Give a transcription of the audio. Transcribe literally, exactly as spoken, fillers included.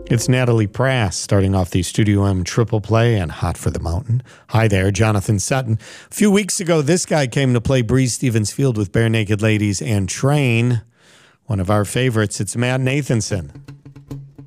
It's Natalie Prass starting off the Studio M triple play and Hot for the Mountain. Hi there, Jonathan Sutton. A few weeks ago, this guy came to play Breeze Stevens Field with Bare Naked Ladies and Train. One of our favorites, it's Matt Nathanson.